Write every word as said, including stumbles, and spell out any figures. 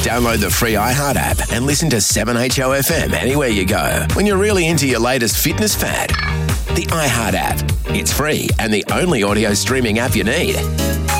Download the free iHeart app and listen to seven H O F M anywhere you go when you're really into your latest fitness fad. The iHeart app. It's free and the only audio streaming app you need.